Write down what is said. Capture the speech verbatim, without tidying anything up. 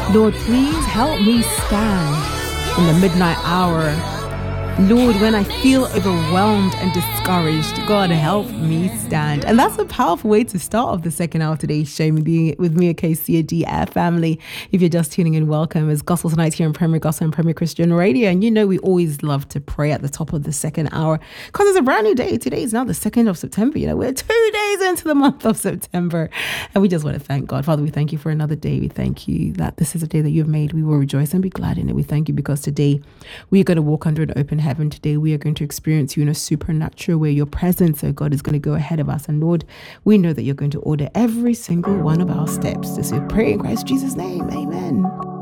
Lord, please help me stand in the midnight hour. Lord, when I feel overwhelmed and discouraged, God, help me stand. And that's a powerful way to start off the second hour of today's show with me, with me, K C A D Air family. If you're just tuning in, welcome. It's Gospel Tonight here on Premier Gospel and Premier Christian Radio. And you know, we always love to pray at the top of the second hour because it's a brand new day. Today is now the second of September. You know, we're two days into the month of September. And we just want to thank God. Father, we thank you for another day. We thank you that this is a day that you've made. We will rejoice and be glad in it. We thank you because today we are going to walk under an open heaven. Today we are going to experience you in a supernatural way. Your presence, oh God, is going to go ahead of us. And Lord, we know that you're going to order every single one of our steps. This we pray in Christ Jesus' name. Amen.